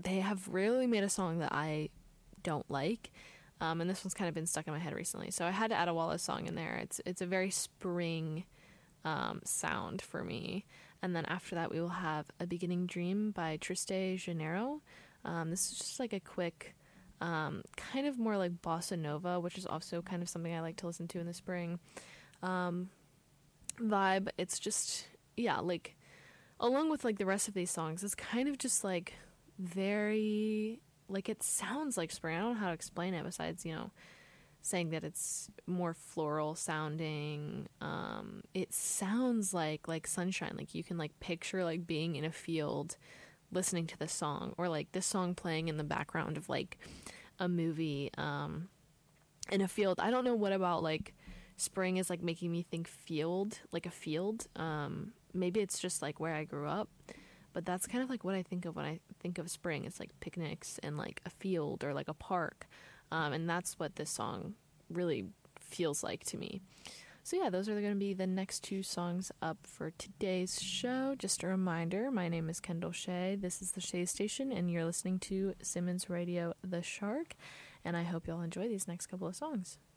they have rarely made a song that I don't like. And this one's kind of been stuck in my head recently. So I had to add a Wallace song in there. It's a very spring sound for me. And then after that, we will have A Beginning Dream by Triste Janeiro. This is just like a quick, kind of more like bossa nova, which is also kind of something I like to listen to in the spring vibe. It's just, yeah, like, along with like the rest of these songs, it's kind of just like very, like, it sounds like spring. I don't know how to explain it besides, you know, saying that it's more floral sounding. It sounds like sunshine. Like you can like picture like being in a field listening to this song, or like this song playing in the background of like a movie in a field. I don't know what about like spring is like making me think field, like a field. Maybe it's just like where I grew up, but that's kind of like what I think of when I think of spring. It's like picnics and like a field or like a park. And that's what this song really feels like to me. So yeah, those are going to be the next two songs up for today's show. Just a reminder, my name is Kendall Shea. This is the Shea Station, and you're listening to Simmons Radio The Shark. And I hope y'all enjoy these next couple of songs.